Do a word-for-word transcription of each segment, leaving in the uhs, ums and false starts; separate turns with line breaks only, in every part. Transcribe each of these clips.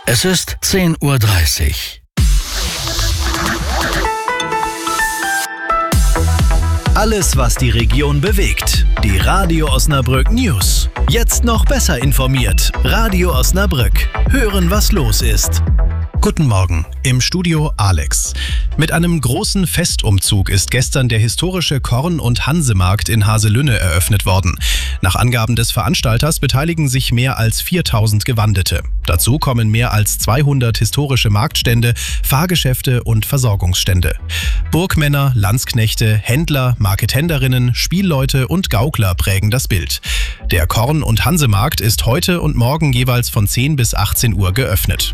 Es ist zehn Uhr dreißig.
Alles, was die Region bewegt. Die Radio Osnabrück News. Jetzt noch besser informiert. Radio Osnabrück. Hören, was los ist. Guten Morgen, im Studio Alex. Mit einem großen Festumzug ist gestern der historische Korn- und Hansemarkt in Haselünne eröffnet worden. Nach Angaben des Veranstalters beteiligen sich mehr als viertausend Gewandete. Dazu kommen mehr als zweihundert historische Marktstände, Fahrgeschäfte und Versorgungsstände. Burgmänner, Landsknechte, Händler, Marketenderinnen, Spielleute und Gaukler prägen das Bild. Der Korn- und Hansemarkt ist heute und morgen jeweils von zehn bis achtzehn Uhr geöffnet.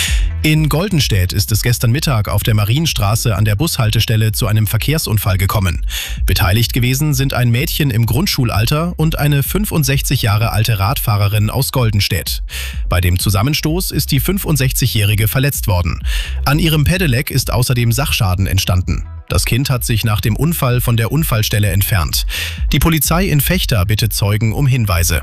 In Goldenstedt ist es gestern Mittag auf der Marienstraße an der Bushaltestelle zu einem Verkehrsunfall gekommen. Beteiligt gewesen sind ein Mädchen im Grundschulalter und eine fünfundsechzig Jahre alte Radfahrerin aus Goldenstedt. Bei dem Zusammenstoß ist die fünfundsechzigjährige verletzt worden. An ihrem Pedelec ist außerdem Sachschaden entstanden. Das Kind hat sich nach dem Unfall von der Unfallstelle entfernt. Die Polizei in Vechta bittet Zeugen um Hinweise.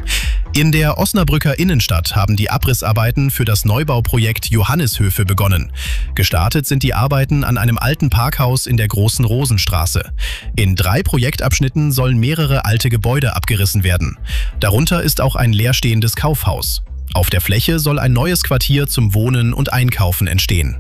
In der Osnabrücker Innenstadt haben die Abrissarbeiten für das Neubauprojekt Johannishöfe begonnen. Gestartet sind die Arbeiten an einem alten Parkhaus in der Großen Rosenstraße. In drei Projektabschnitten sollen mehrere alte Gebäude abgerissen werden. Darunter ist auch ein leerstehendes Kaufhaus. Auf der Fläche soll ein neues Quartier zum Wohnen und Einkaufen entstehen.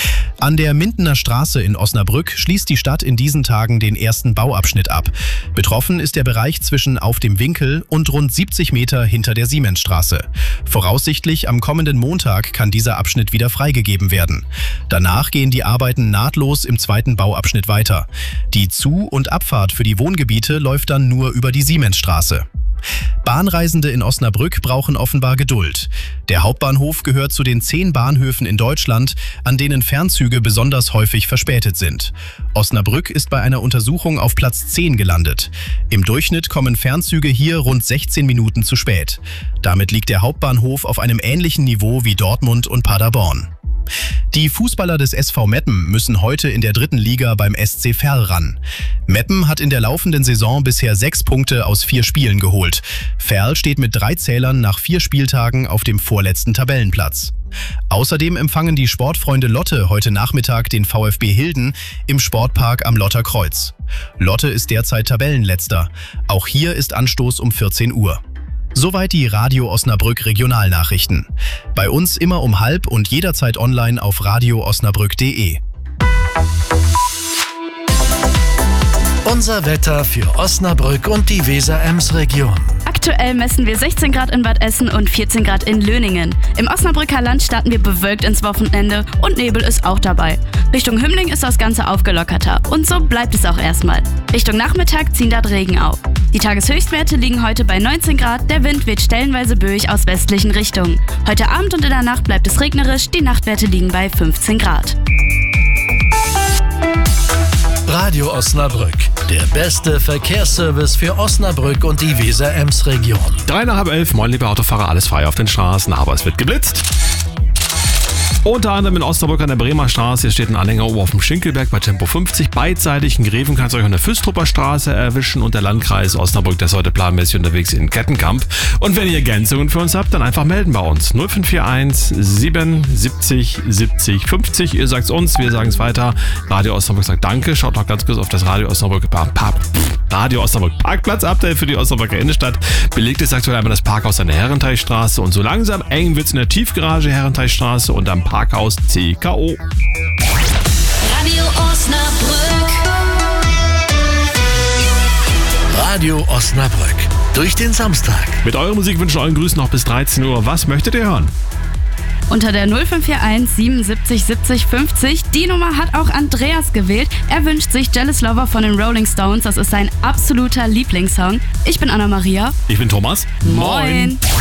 An der Mindener Straße in Osnabrück schließt die Stadt in diesen Tagen den ersten Bauabschnitt ab. Betroffen ist der Bereich zwischen Auf dem Winkel und rund siebzig Meter hinter der Siemensstraße. Voraussichtlich am kommenden Montag kann dieser Abschnitt wieder freigegeben werden. Danach gehen die Arbeiten nahtlos im zweiten Bauabschnitt weiter. Die Zu- und Abfahrt für die Wohngebiete läuft dann nur über die Siemensstraße. Bahnreisende in Osnabrück brauchen offenbar Geduld. Der Hauptbahnhof gehört zu den zehn Bahnhöfen in Deutschland, an denen Fernzüge besonders häufig verspätet sind. Osnabrück ist bei einer Untersuchung auf Platz zehn gelandet. Im Durchschnitt kommen Fernzüge hier rund sechzehn Minuten zu spät. Damit liegt der Hauptbahnhof auf einem ähnlichen Niveau wie Dortmund und Paderborn. Die Fußballer des S V Meppen müssen heute in der dritten Liga beim S C Verl ran. Meppen hat in der laufenden Saison bisher sechs Punkte aus vier Spielen geholt. Verl steht mit drei Zählern nach vier Spieltagen auf dem vorletzten Tabellenplatz. Außerdem empfangen die Sportfreunde Lotte heute Nachmittag den VfB Hilden im Sportpark am Lotter Kreuz. Lotte ist derzeit Tabellenletzter. Auch hier ist Anstoß um vierzehn Uhr. Soweit die Radio Osnabrück Regionalnachrichten. Bei uns immer um halb und jederzeit online auf radio osnabrück punkt de.
Unser Wetter für Osnabrück und die Weser-Ems-Region.
Aktuell messen wir sechzehn Grad in Bad Essen und vierzehn Grad in Löningen. Im Osnabrücker Land starten wir bewölkt ins Wochenende und Nebel ist auch dabei. Richtung Hümmling ist das Ganze aufgelockerter und so bleibt es auch erstmal. Richtung Nachmittag ziehen dort Regen auf. Die Tageshöchstwerte liegen heute bei neunzehn Grad, der Wind weht stellenweise böig aus westlichen Richtungen. Heute Abend und in der Nacht bleibt es regnerisch, die Nachtwerte liegen bei fünfzehn Grad.
Radio Osnabrück, der beste Verkehrsservice für Osnabrück und die Weser-Ems-Region.
Drei nach halb elf, moin liebe Autofahrer, alles frei auf den Straßen, aber es wird geblitzt. Unter anderem in Osnabrück an der Bremer Straße, hier steht ein Anhänger oben auf dem Schinkelberg bei Tempo fünfzig. Beidseitig in Greven kann es euch an der Füstrupper Straße erwischen und der Landkreis Osnabrück, der ist heute planmäßig unterwegs in Kettenkamp. Und wenn ihr Ergänzungen für uns habt, dann einfach melden bei uns. null fünf vier eins sieben siebzig siebzig fünfzig. Ihr sagt's uns, wir sagen es weiter. Radio Osnabrück sagt Danke. Schaut noch ganz kurz auf das Radio Osnabrück Radio Osnabrück Parkplatz-Update für die Osnabrücker Innenstadt. Belegt ist aktuell einmal das Parkhaus an der Herrenteichstraße und so langsam eng wird's in der Tiefgarage Herrenteichstraße und am Parkhaus C K O.
Radio Osnabrück.
Radio Osnabrück. Durch den Samstag.
Mit eurer Musik wünschen euren Grüßen noch bis dreizehn Uhr. Was möchtet ihr hören?
Unter der null fünf vier eins siebenundsiebzig siebzig fünfzig. Die Nummer hat auch Andreas gewählt. Er wünscht sich Jealous Lover von den Rolling Stones. Das ist sein absoluter Lieblingssong. Ich bin Anna-Maria.
Ich bin Thomas.
Moin.